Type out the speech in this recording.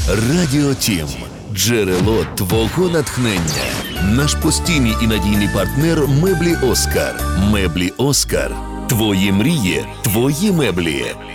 Радіо Тім. Джерело твого натхнення. Наш постійний і надійний партнер меблі Оскар. Меблі Оскар. Твої мрії, твої меблі.